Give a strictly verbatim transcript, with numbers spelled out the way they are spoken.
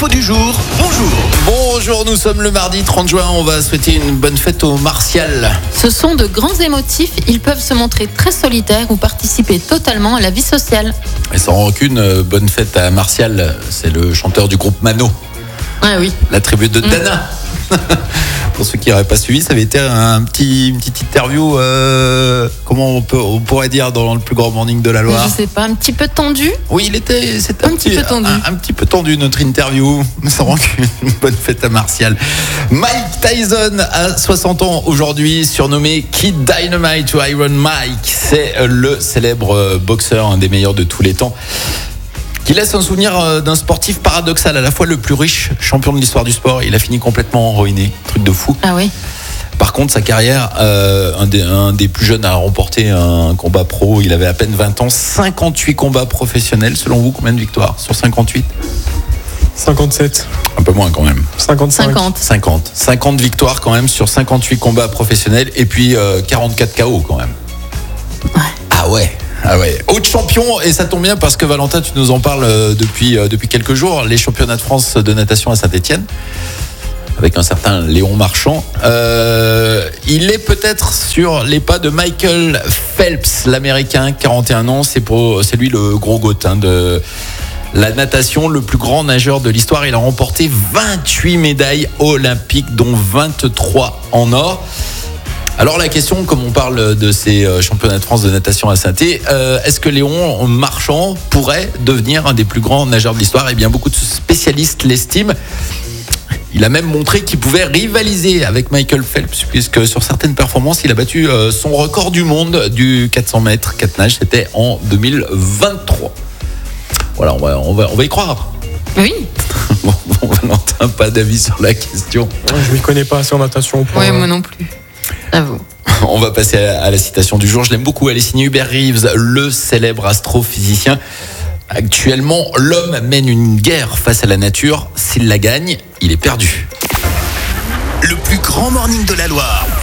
l'info du jour, bonjour. Bonjour, nous sommes le mardi trente juin, on va souhaiter une bonne fête aux Martial. Ce sont de grands émotifs, ils peuvent se montrer très solitaires ou participer totalement à la vie sociale. Et sans rancune, bonne fête à Martial, c'est le chanteur du groupe Mano. Ah oui. La tribu de Dana. Mmh. Pour ceux qui n'auraient pas suivi, ça avait été un petit, une petite interview, euh, comment on, peut, on pourrait dire, dans le plus grand morning de la Loire. Je sais pas, un petit peu tendu. Oui, il était, c'était un, un, petit peu tendu. Un, un petit peu tendu notre interview. Sans rancune, bonne fête à Martial. Mike Tyson a soixante ans aujourd'hui, surnommé Kid Dynamite ou Iron Mike. C'est le célèbre boxeur, un des meilleurs de tous les temps, qui laisse un souvenir d'un sportif paradoxal, à la fois le plus riche champion de l'histoire du sport. Il a fini complètement ruiné, truc de fou. Ah oui. Par contre, sa carrière, euh, un, des, un des plus jeunes à remporter un combat pro, il avait à peine vingt ans, cinquante-huit combats professionnels. Selon vous, combien de victoires sur cinquante-huit ? cinquante-sept. Un peu moins quand même. cinquante-cinq. cinquante. cinquante. cinquante victoires quand même sur cinquante-huit combats professionnels et puis euh, quarante-quatre K O quand même. Ouais. Ah ouais. Ah ouais, autre champion, et ça tombe bien parce que Valentin, tu nous en parles depuis, euh, depuis quelques jours, les championnats de France de natation à Saint-Etienne, avec un certain Léon Marchand. Euh, il est peut-être sur les pas de Michael Phelps, l'Américain, quarante et un ans, c'est, pour, c'est lui le gros goat hein, de la natation, le plus grand nageur de l'histoire. Il a remporté vingt-huit médailles olympiques, dont vingt-trois en or. Alors la question, comme on parle de ces championnats de France de natation à Saint-Étienne, euh, est-ce que Léon Marchand pourrait devenir un des plus grands nageurs de l'histoire ? Eh bien, beaucoup de spécialistes l'estiment. Il a même montré qu'il pouvait rivaliser avec Michael Phelps, puisque sur certaines performances, il a battu euh, son record du monde du quatre cents mètres, quatre nages, c'était en deux mille vingt-trois. Voilà, on va, on va, on va y croire. Oui. Bon, bon, Valentin, pas d'avis sur la question. Je ne m'y connais pas assez en natation. Oui, moi non plus. À vous. On va passer à la citation du jour. Je l'aime beaucoup. Elle est signée Hubert Reeves, le célèbre astrophysicien. Actuellement, l'homme mène une guerre face à la nature. S'il la gagne, il est perdu. Le plus grand morning de la Loire.